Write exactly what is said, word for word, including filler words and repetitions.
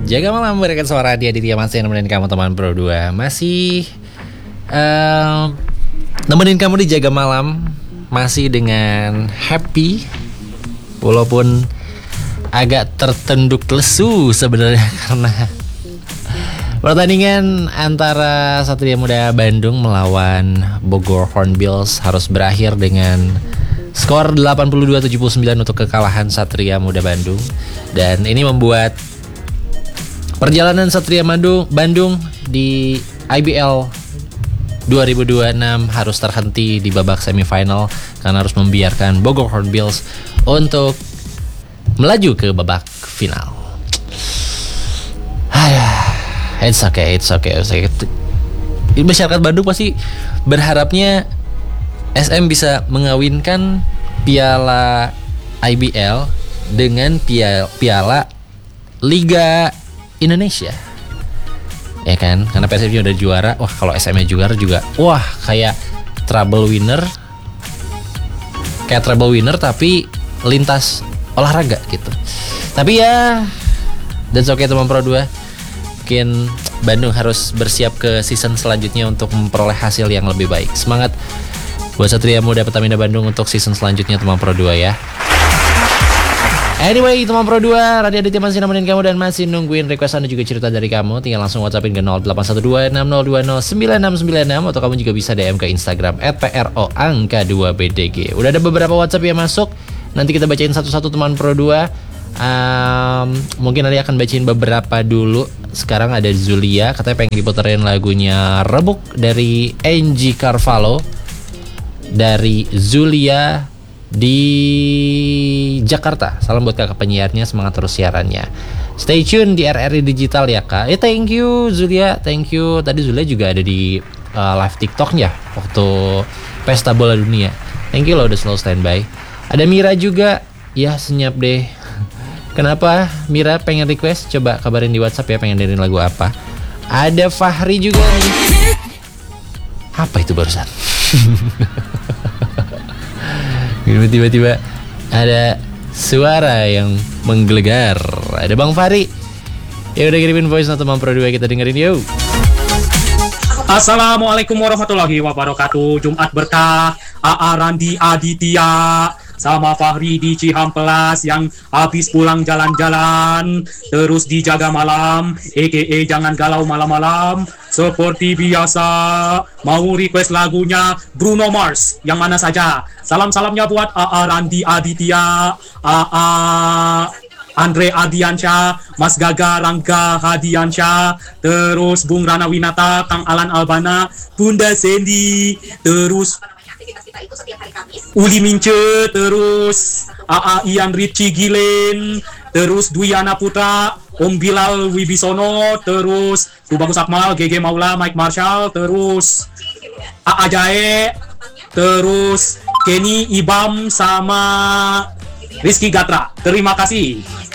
Jaga malam berikan suara dia di dia masih nemenin kamu teman Pro dua. Masih uh, nemenin kamu di Jaga Malam. Masih dengan happy, walaupun agak tertunduk lesu sebenarnya karena pertandingan antara Satria Muda Bandung melawan Bogor Hornbills harus berakhir dengan skor delapan puluh dua tujuh puluh sembilan untuk kekalahan Satria Muda Bandung. Dan ini membuat perjalanan Satria Bandung, Bandung di I B L dua ribu dua puluh enam harus terhenti di babak semifinal karena harus membiarkan Bogor Hornbills untuk melaju ke babak final. It's okay, it's okay, it's okay. Masyarakat Bandung pasti berharapnya S M bisa mengawinkan piala I B L dengan piala, piala Liga Indonesia. Ya kan, karena P S S udah juara. Wah, kalau S M-nya juara juga, wah kayak treble winner, kayak treble winner tapi lintas olahraga gitu. Tapi ya, that's okay teman Pro dua. Mungkin Bandung harus bersiap ke season selanjutnya untuk memperoleh hasil yang lebih baik. Semangat buat Satria Muda Pertamina Bandung untuk season selanjutnya teman Pro dua ya. Anyway, teman Pro dua, Radio Aditya masih nemenin kamu dan masih nungguin request Anda juga cerita dari kamu. Tinggal langsung WhatsAppin ke nol delapan satu dua enam nol dua nol sembilan enam sembilan enam atau kamu juga bisa D M ke Instagram at pro angka dua b d g. Udah ada beberapa WhatsApp yang masuk. Nanti kita bacain satu-satu teman Pro dua. Um, mungkin nanti akan bacain beberapa dulu. Sekarang ada Zulia, katanya pengen diputerin lagunya Rebuk dari Angie Carvalho. Dari Zulia di Jakarta. Salam buat kakak penyiarnya, semangat terus siarannya. Stay tune di R R I Digital ya kak. Eh thank you Zulia, thank you. Tadi Zulia juga ada di uh, live TikToknya waktu Pesta Bola Dunia. Thank you loh udah selalu standby. Ada Mira juga. Ya senyap deh. Kenapa Mira pengen request? Coba kabarin di WhatsApp ya, pengen dengerin lagu apa. Ada Fahri juga nih. Apa itu barusan? Tiba-tiba ada suara yang menggelegar. Ada Bang Fahri. Ya udah kirimin voice note teman Pro dua, kita dengerin yuk. Assalamualaikum warahmatullahi wabarakatuh. Jumat berkah. A A Randi Aditya sama Fahri di Cihampelas yang habis pulang jalan-jalan, terus dijaga malam, aka jangan galau malam-malam. Seperti biasa, mau request lagunya Bruno Mars, yang mana saja. Salam-salamnya buat A A Randi Aditya, A A Andre Ardiansyah, Mas Gaga Rangga Hadiansyah, terus Bung Rana Winata, Kang Alan Albana, Bunda Sandy, terus Uli Mince, terus A A Ian Ricci Gilen, terus Dwiana Putra, Om Bilal Wibisono, terus Tubagus Akmal, G G Maula, Mike Marshall, terus A A Jae, terus Kenny Ibam sama Rizky Gatra. Terima kasih.